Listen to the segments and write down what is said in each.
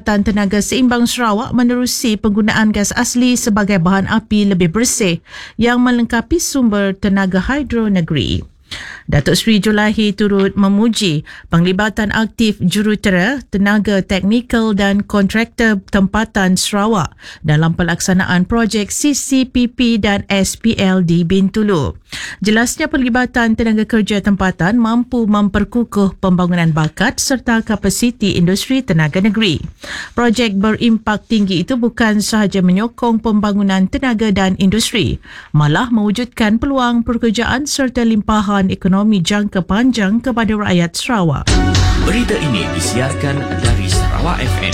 Perkhidmatan Tenaga Seimbang Sarawak menerusi penggunaan gas asli sebagai bahan api lebih bersih yang melengkapi sumber tenaga hidro negeri. Datuk Seri Julahi turut memuji penglibatan aktif jurutera, tenaga teknikal dan kontraktor tempatan Sarawak dalam pelaksanaan projek CCPP dan SPL di Bintulu. Jelasnya penglibatan tenaga kerja tempatan mampu memperkukuh pembangunan bakat serta kapasiti industri tenaga negeri. Projek berimpak tinggi itu bukan sahaja menyokong pembangunan tenaga dan industri, malah mewujudkan peluang pekerjaan serta limpahan ekonomi jangka panjang kepada rakyat Sarawak. Berita ini disiarkan dari Sarawak FM.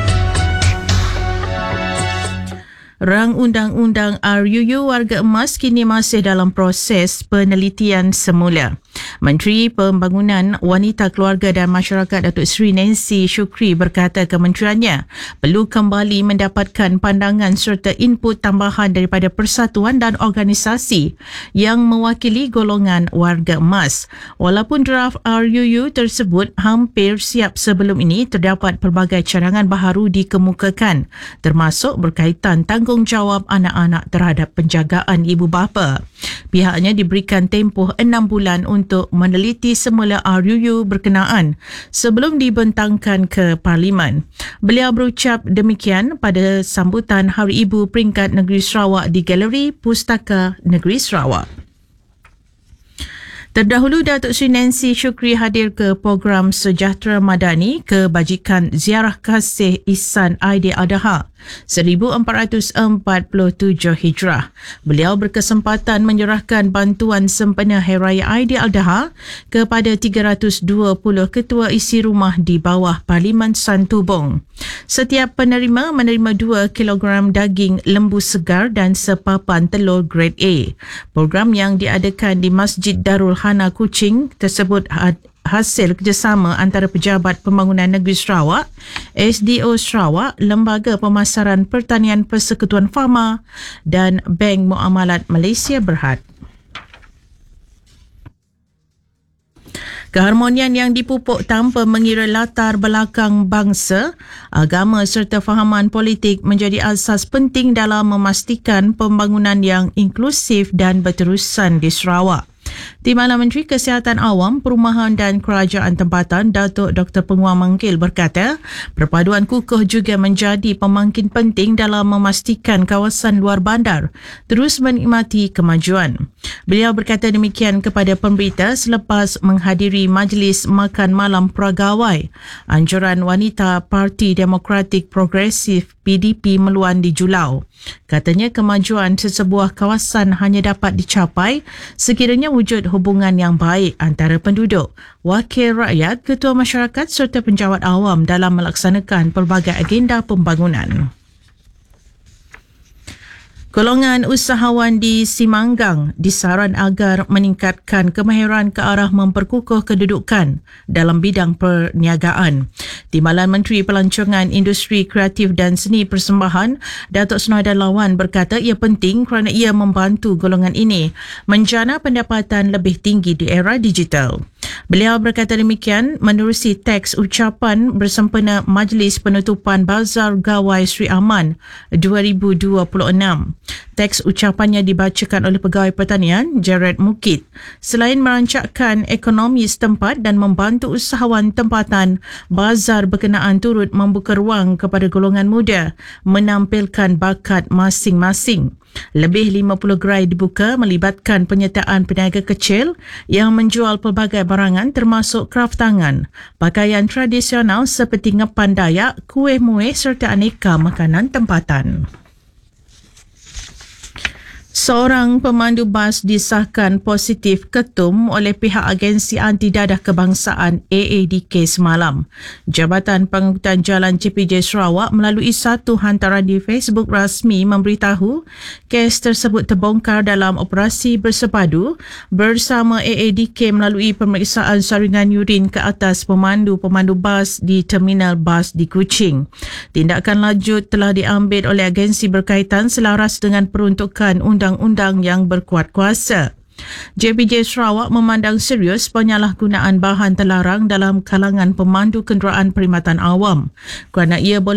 Rang Undang-Undang RUU Warga Emas kini masih dalam proses penelitian semula. Menteri Pembangunan Wanita Keluarga dan Masyarakat Datuk Seri Nancy Shukri berkata kementeriannya perlu kembali mendapatkan pandangan serta input tambahan daripada persatuan dan organisasi yang mewakili golongan warga emas. Walaupun draft RUU tersebut hampir siap sebelum ini, terdapat pelbagai cadangan baharu dikemukakan, termasuk berkaitan tanggungjawab anak-anak terhadap penjagaan ibu bapa. Pihaknya diberikan tempoh 6 bulan untuk meneliti semula RUU berkenaan sebelum dibentangkan ke Parlimen. Beliau berucap demikian pada sambutan Hari Ibu Peringkat Negeri Sarawak di Galeri Pustaka Negeri Sarawak. Terdahulu, Datuk Seri Nancy Shukri hadir ke program Sejahtera Madani kebajikan Ziarah Kasih Ihsan Aidil-Adha 1447 Hijrah. Beliau berkesempatan menyerahkan bantuan sempena Hari Raya Aidil-Adha kepada 320 ketua isi rumah di bawah Parlimen Santubong. Setiap penerima menerima 2 kilogram daging lembu segar dan sepapan telur grade A. Program yang diadakan di Masjid Darul Hana Kuching tersebut hasil kerjasama antara Pejabat Pembangunan Negeri Sarawak, SDO Sarawak, Lembaga Pemasaran Pertanian Persekutuan Fama dan Bank Muamalat Malaysia Berhad. Keharmonian yang dipupuk tanpa mengira latar belakang bangsa, agama serta fahaman politik menjadi asas penting dalam memastikan pembangunan yang inklusif dan berterusan di Sarawak. Timbalan Menteri Kesihatan Awam, Perumahan dan Kerajaan Tempatan Datuk Dr. Penguang Mangkil berkata, perpaduan kukuh juga menjadi pemangkin penting dalam memastikan kawasan luar bandar terus menikmati kemajuan. Beliau berkata demikian kepada pemberita selepas menghadiri Majlis Makan Malam Peragawai Anjuran Wanita Parti Demokratik Progresif PDP Meluan di Julau. Katanya kemajuan sesebuah kawasan hanya dapat dicapai sekiranya wujud hubungan yang baik antara penduduk, wakil rakyat, ketua masyarakat serta penjawat awam dalam melaksanakan pelbagai agenda pembangunan. Golongan usahawan di Simanggang disaran agar meningkatkan kemahiran ke arah memperkukuh kedudukan dalam bidang perniagaan. Timbalan Menteri Pelancongan Industri Kreatif dan Seni Persembahan, Datuk Sunaidan Lawan berkata ia penting kerana ia membantu golongan ini menjana pendapatan lebih tinggi di era digital. Beliau berkata demikian menerusi teks ucapan bersempena Majlis Penutupan Bazar Gawai Sri Aman 2026. Teks ucapannya dibacakan oleh Pegawai Pertanian, Jared Mukit. Selain merancangkan ekonomi setempat dan membantu usahawan tempatan, bazar berkenaan turut membuka ruang kepada golongan muda menampilkan bakat masing-masing. Lebih 50 gerai dibuka melibatkan penyertaan peniaga kecil yang menjual pelbagai barangan termasuk kraf tangan, pakaian tradisional seperti ngepan Dayak, kuih muih serta aneka makanan tempatan. Seorang pemandu bas disahkan positif ketum oleh pihak Agensi Anti Dadah Kebangsaan AADK semalam. Jabatan Pengangkutan Jalan CPJ Sarawak melalui satu hantaran di Facebook rasmi memberitahu kes tersebut terbongkar dalam operasi bersepadu bersama AADK melalui pemeriksaan saringan urin ke atas pemandu-pemandu bas di terminal bas di Kuching. Tindakan lanjut telah diambil oleh agensi berkaitan selaras dengan peruntukan undang-undang yang berkuat kuasa. JPJ Sarawak memandang serius penyalahgunaan bahan terlarang dalam kalangan pemandu kenderaan perkhidmatan awam kerana ia boleh